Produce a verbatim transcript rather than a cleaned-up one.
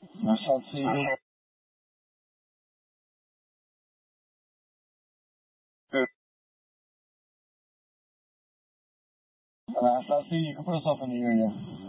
I shall see you. And I shall see you can put us off in the area.